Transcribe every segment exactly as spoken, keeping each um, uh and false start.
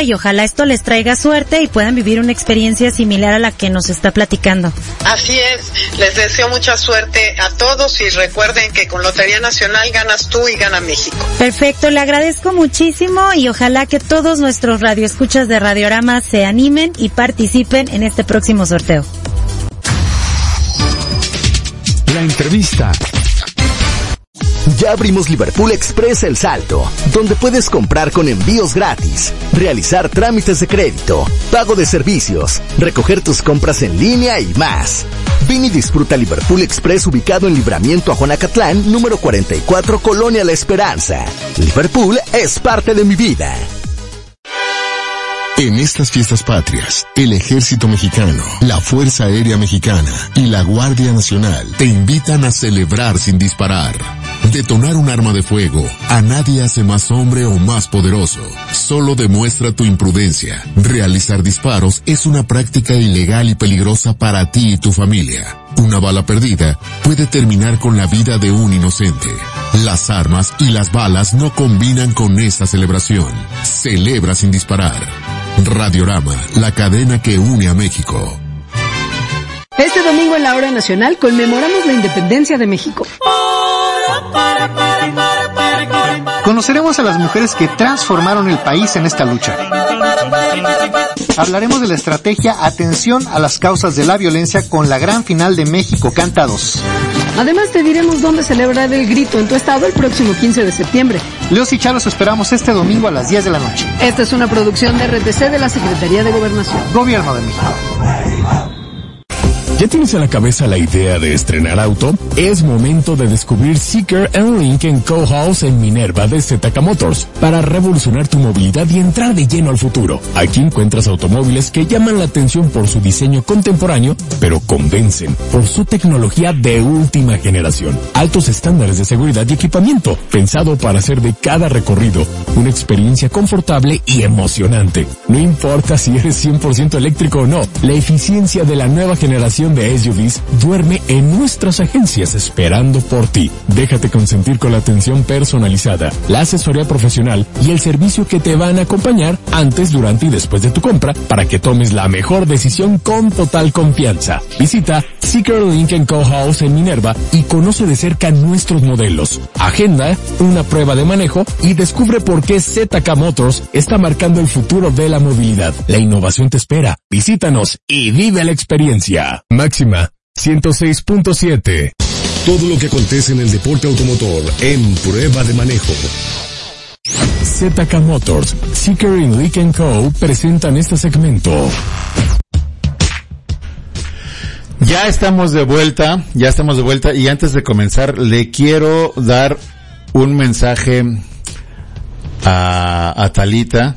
y ojalá esto les traiga suerte y puedan vivir una experiencia similar a la que nos está platicando. Así es, les deseo mucha suerte a todos y recuerden que con Lotería Nacional ganas tú y gana México. Perfecto, le agradezco muchísimo y ojalá que todos nuestros radioescuchas de Radiorama se animen y participen en este próximo sorteo. La entrevista. Ya abrimos Liverpool Express El Salto, donde puedes comprar con envíos gratis, realizar trámites de crédito, pago de servicios, recoger tus compras en línea y más. Ven y disfruta Liverpool Express ubicado en Libramiento a Juanacatlán, número cuarenta y cuatro, Colonia La Esperanza. Liverpool es parte de mi vida. En estas fiestas patrias, el Ejército Mexicano, la Fuerza Aérea Mexicana y la Guardia Nacional te invitan a celebrar sin disparar. Detonar un arma de fuego a nadie hace más hombre o más poderoso. Solo demuestra tu imprudencia. Realizar disparos es una práctica ilegal y peligrosa para ti y tu familia. Una bala perdida puede terminar con la vida de un inocente. Las armas y las balas no combinan con esta celebración. Celebra sin disparar. Radiorama, la cadena que une a México. Este domingo en la Hora Nacional conmemoramos la independencia de México. Conoceremos a las mujeres que transformaron el país en esta lucha. Hablaremos de la estrategia Atención a las causas de la violencia con la gran final de México Canta dos. Además te diremos dónde celebrar el grito en tu estado el próximo quince de septiembre. Leos y Charos esperamos este domingo a las diez de la noche. Esta es una producción de R T C de la Secretaría de Gobernación. Gobierno de México. ¿Ya tienes en la cabeza la idea de estrenar auto? Es momento de descubrir Seeker and Lincoln Co-House en Minerva de Zetaca Motors para revolucionar tu movilidad y entrar de lleno al futuro. Aquí encuentras automóviles que llaman la atención por su diseño contemporáneo, pero convencen por su tecnología de última generación. Altos estándares de seguridad y equipamiento, pensado para hacer de cada recorrido una experiencia confortable y emocionante. No importa si eres cien por ciento eléctrico o no, la eficiencia de la nueva generación de S U Vs duerme en nuestras agencias esperando por ti. Déjate consentir con la atención personalizada, la asesoría profesional y el servicio que te van a acompañar antes, durante y después de tu compra para que tomes la mejor decisión con total confianza. Visita Seeker Lincoln Co-House en Minerva y conoce de cerca nuestros modelos. Agenda una prueba de manejo y descubre por qué Z K Motors está marcando el futuro de la movilidad. La innovación te espera. Visítanos y vive la experiencia. Máxima ciento seis punto siete. Todo lo que acontece en el deporte automotor en Prueba de Manejo. Z K Motors, Seeker y Lincoln Co. presentan este segmento. Ya estamos de vuelta, ya estamos de vuelta y antes de comenzar le quiero dar un mensaje a, a Talita,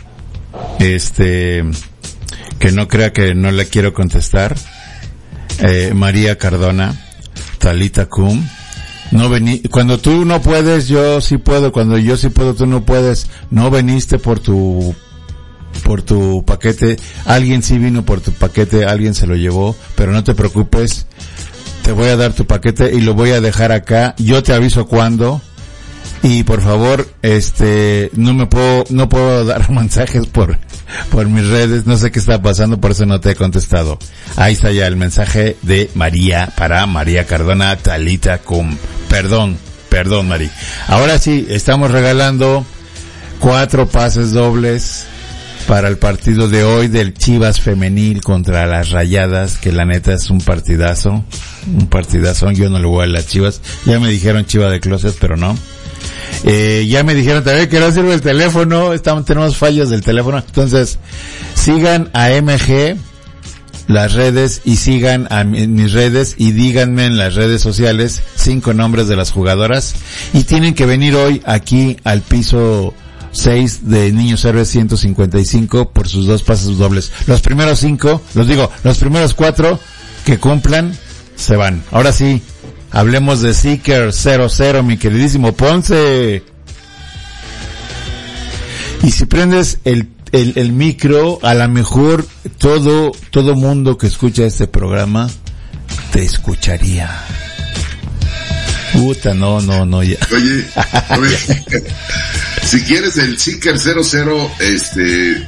este, que no crea que no le quiero contestar. Eh, María Cardona, Talita Cum, no vení, cuando tú no puedes, yo sí puedo, cuando yo sí puedo, tú no puedes, no veniste por tu, por tu paquete, alguien sí vino por tu paquete, alguien se lo llevó, pero no te preocupes, te voy a dar tu paquete y lo voy a dejar acá, yo te aviso cuándo, y por favor, este, no me puedo, no puedo dar mensajes por, por mis redes, no sé qué está pasando, por eso no te he contestado. Ahí está ya el mensaje de María, para María Cardona, Talita Cum. Perdón, perdón Mari. Ahora sí, estamos regalando cuatro pases dobles para el partido de hoy del Chivas femenil contra las Rayadas, que la neta es un partidazo, un partidazo. Yo no le voy a las Chivas, ya me dijeron Chiva de closet, pero no. Eh, ya me dijeron también que no sirve el teléfono, estamos, tenemos fallos del teléfono, entonces sigan a M G las redes y sigan a mi, mis redes y díganme en las redes sociales cinco nombres de las jugadoras y tienen que venir hoy aquí al piso seis de Niños Héroes ciento cincuenta y cinco por sus dos pases dobles. Los primeros cinco, los digo, los primeros cuatro que cumplan se van. Ahora sí, hablemos de Seeker cero cero, mi queridísimo Ponce. Y si prendes el, el, el micro, a lo mejor todo, todo mundo que escucha este programa te escucharía. Puta, no, no, no, ya. Oye, oye, si quieres el Seeker cero cero, este,